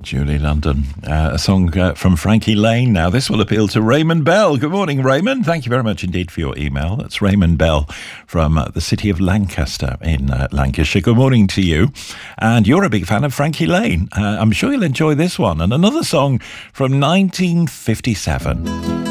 Julie London, a song from Frankie Lane. Now, this will appeal to Raymond Bell. Good morning, Raymond. Thank you very much indeed for your email. That's Raymond Bell from the city of Lancaster in Lancashire. Good morning to you. And you're a big fan of Frankie Lane. I'm sure you'll enjoy this one. And another song from 1957.